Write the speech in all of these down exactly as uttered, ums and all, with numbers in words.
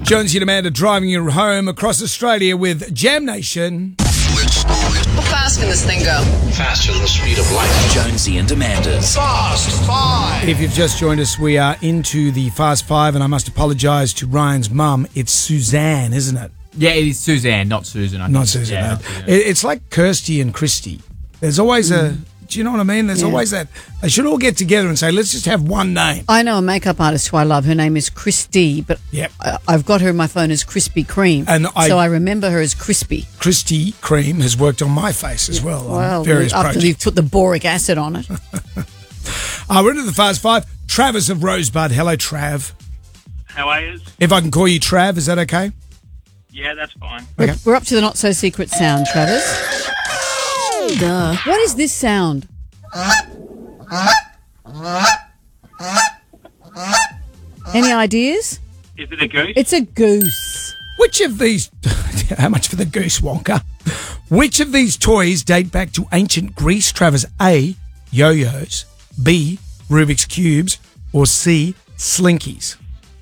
Jonesy and Amanda driving you home across Australia with Jam Nation. How fast can this thing go? Faster than the speed of light. Jonesy and Amanda's Fast Five. If you've just joined us, we are into the Fast Five, and I must apologise to Ryan's mum. It's Suzanne, isn't it? Yeah, it is Suzanne, not Susan. I Not think. Susan. Yeah, no. not Susan. It- It's like Kirsty and Christy. There's always a... Do you know what I mean? There's Yeah. always that... They should all get together and say, let's just have one name. I know a makeup artist who I love. Her name is Christy, but Yep. I, I've got her in my phone as Krispy Kreme. And I- so I remember her as Crispy. Christy Cream has worked on my face as well Well, on various after projects. you've put the boric acid on it. Uh, we're into the Fast Five. Travis of Rosebud. Hello, Trav. How are you? If I can call you Trav, is that okay? Yeah, that's fine. Okay. We're, we're up to the not-so-secret sound, Travis. Duh. What is this sound? Any ideas? Is it a goose? It's a goose. Which of these... How much for the goose, Wonka? Which of these toys date back to ancient Greece, Travis? A, yo-yos, B, Rubik's Cubes, or C, Slinkies?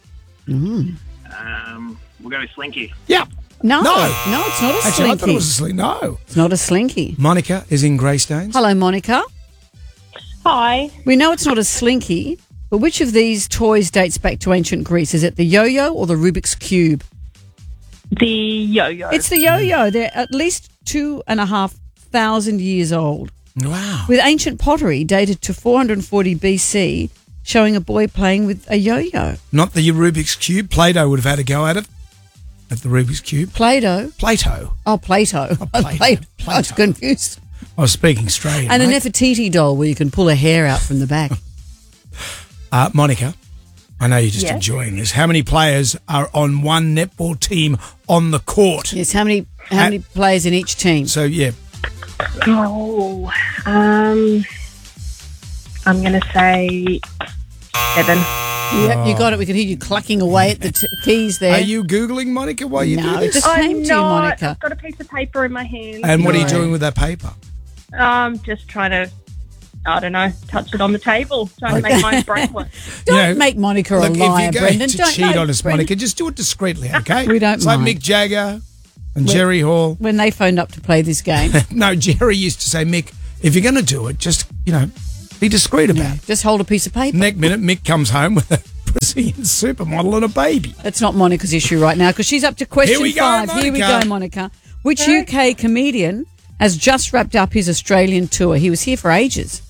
um, we'll go with Slinky. Yeah. No, No. no, it's not a Actually, I slinky. thought it was a sling. No. It's not a slinky. Monica is in Greystanes. Hello, Monica. Hi. We know it's not a slinky, but which of these toys dates back to ancient Greece? Is it the yo-yo or the Rubik's Cube? The yo-yo. It's the yo-yo. They're at least two and a half thousand years old, Wow. with ancient pottery dated to four hundred forty B C, showing a boy playing with a yo-yo. Not the Rubik's Cube. Plato would have had a go at it. At the Rubik's Cube. Play-Doh. Plato. Oh, Plato. Plato. Play- I was Plato. confused. I was speaking Australian. And a mate. Nefertiti doll where you can pull a hair out from the back. Uh, Monica, I know you're just Yes? enjoying this. How many players are on one netball team on the court? Yes, how many how Uh, many players in each team? So, yeah. Oh, um, I'm going to say seven. Yep, you got it. We can hear you clucking away at the t- keys there. Are you Googling, Monica, while you No, do this? just came to you, Monica. I've got a piece of paper in my hand. And what are you No. doing with that paper? Um, just trying to, I don't know, touch it on the table, trying to make my brain work. Don't You know, make Monica a Look, if liar, you're going Brendan. to Don't cheat no, on us, Brendan. Monica, just do it discreetly, okay? We don't It's like mind. Mick Jagger and Jerry Hall. When they phoned up to play this game, No, Jerry used to say, Mick, if you're going to do it, just, you know, be discreet about it. just hold a piece of paper. Next minute, Mick comes home with a Brazilian supermodel and a baby. That's not Monica's issue right now because she's up to question Here we go, five. Here we Monica. go, Monica. Which U K comedian has just wrapped up his Australian tour? He was here for ages.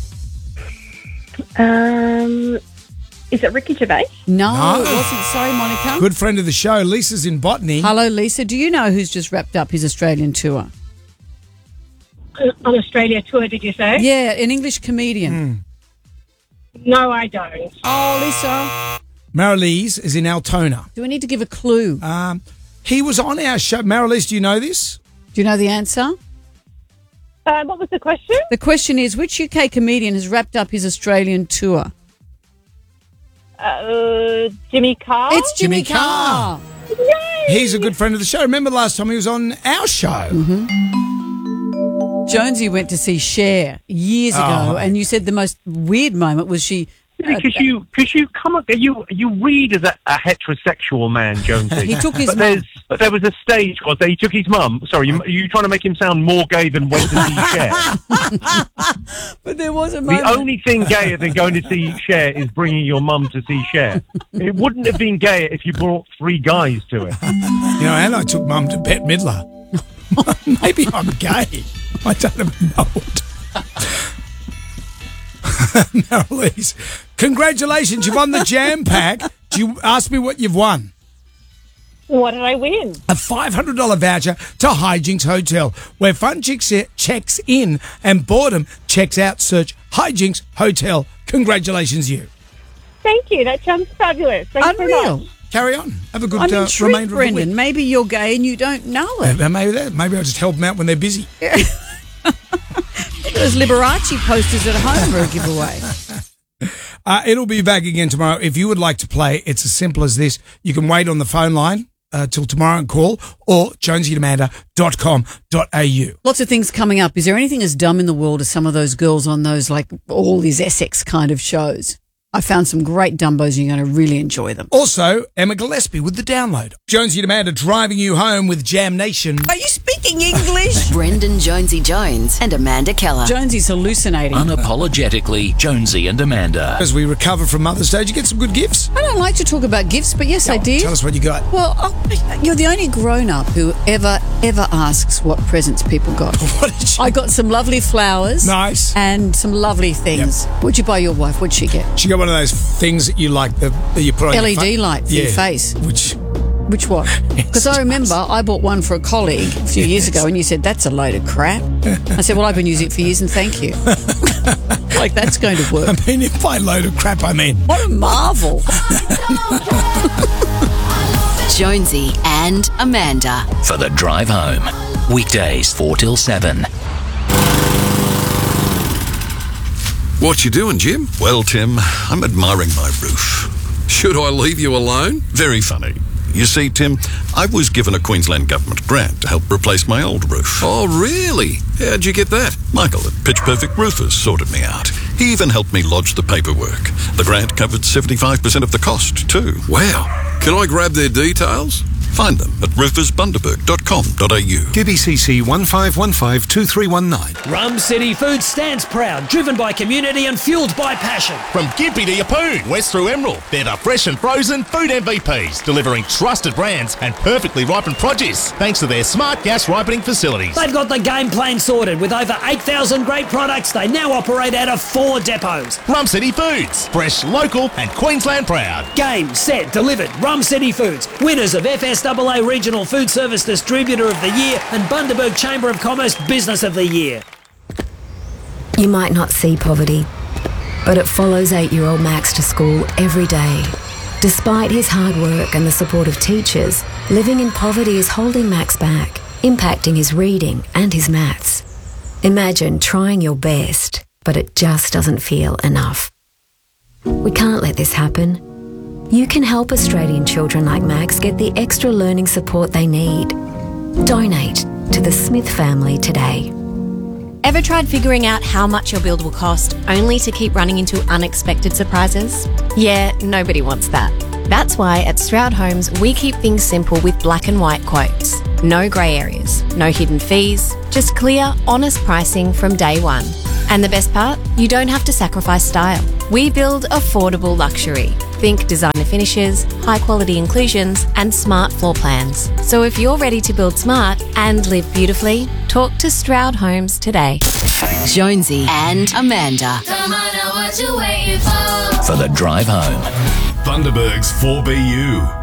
Um, is it Ricky Gervais? No, No. it wasn't. Sorry, Monica. Good friend of the show, Lisa's in Botany. Hello, Lisa. Do you know who's just wrapped up his Australian tour? On Australia tour, did you say? Yeah, an English comedian. No, I don't. Oh, Lisa. Marilise is in Altona. Do we need to give a clue? Um, he was on our show. Marilise, do you know this? Do you know the answer? Uh, what was the question? The question is, which U K comedian has wrapped up his Australian tour? Uh, Jimmy Carr? It's Jimmy, Jimmy Carr. Carr. He's a good friend of the show. Remember last time he was on our show? Jonesy went to see Cher years ago, Oh. and you said the most weird moment was she. Because you, because you come up, you you read as a, a heterosexual man, Jonesy. He took his but mum. there's, but there was a stage, was there? He took his mum. Sorry, you, you trying to make him sound more gay than went to see Cher? But there was a The moment. only thing gayer than going to see Cher is bringing your mum to see Cher. It wouldn't have been gayer if you brought three guys to it. You know, and I took Mum to Bette Midler. Maybe I'm gay. I don't even know it. Marilise, congratulations. You've won the Jam Pack. Do you ask me what you've won? What did I win? A five hundred dollars voucher to Hijinks Hotel, where fun checks checks in and boredom checks out. Search Hijinks Hotel. Congratulations, you. Thank you. That sounds fabulous. Thanks very Unreal. much. Carry on. Have a good I'm uh, intrigued, remainder of the Brendan. week. Maybe you're gay and you don't know it. Uh, maybe that. Maybe I'll just help them out when they're busy. Those Liberace posters at home are a giveaway. Uh, it'll be back again tomorrow. If you would like to play, it's as simple as this. You can wait on the phone line uh, till tomorrow and call, or jonesy and amanda dot com dot a u. Lots of things coming up. Is there anything as dumb in the world as some of those girls on those, like, all these Essex kind of shows? I found some great Dumbos and you're going to really enjoy them. Also, Emma Gillespie with the download. Jonesy and Amanda driving you home with Jam Nation. Are you speaking English? Brendan Jonesy Jones and Amanda Keller. Jonesy's hallucinating. Unapologetically, Jonesy and Amanda. As we recover from Mother's Day, did you get some good gifts? I don't like to talk about gifts, but yes, I did. Tell us what you got. Well, oh, you're the only grown-up who ever, ever asks what presents people got. What did you... I got some lovely flowers. Nice. And some lovely things. Yep. What'd you buy your wife? What'd she get? She got one of those things that you like, the, that you put on L E D your fa- light for yeah. your face. Which... Which one? Because I remember I bought one for a colleague a few years ago and you said, that's a load of crap. I said, well, I've been using it for years and thank you. Like, that's going to work. I mean, if by load of crap, I mean... What a marvel. Jonesy and Amanda. For the drive home. Weekdays four till seven. What you doing, Jim? Well, Tim, I'm admiring my roof. Should I leave you alone? Very funny. You see, Tim, I was given a Queensland Government grant to help replace my old roof. Oh, really? How'd you get that? Michael at Pitch Perfect Roofers sorted me out. He even helped me lodge the paperwork. The grant covered seventy-five percent of the cost, too. Wow. Can I grab their details? Find them at roofers bundaberg dot com dot a u. Q B C C one five one five two three one nine. Rum City Foods stands proud, driven by community and fuelled by passion. From Gympie to Yeppoon, west through Emerald, they're the fresh and frozen food M V Ps, delivering trusted brands and perfectly ripened produce, thanks to their smart gas ripening facilities. They've got the game plan sorted. With over eight thousand great products, they now operate out of four depots. Rum City Foods, fresh, local and Queensland proud. Game, set, delivered. Rum City Foods, winners of F S A A Regional Food Service Distributor of the Year and Bundaberg Chamber of Commerce Business of the Year. You might not see poverty, but it follows eight-year-old Max to school every day. Despite his hard work and the support of teachers, living in poverty is holding Max back, impacting his reading and his maths. Imagine trying your best, but it just doesn't feel enough. We can't let this happen. You can help Australian children like Max get the extra learning support they need. Donate to the Smith family today. Ever tried figuring out how much your build will cost only to keep running into unexpected surprises? Yeah, nobody wants that. That's why at Stroud Homes we keep things simple with black and white quotes. No grey areas, no hidden fees, just clear, honest pricing from day one. And the best part? You don't have to sacrifice style. We build affordable luxury. Think designer finishes, high quality inclusions, and smart floor plans. So if you're ready to build smart and live beautifully, talk to Stroud Homes today. Jonesy and Amanda. Come on, now what you waiting for? For the drive home. Bundaberg's four B U.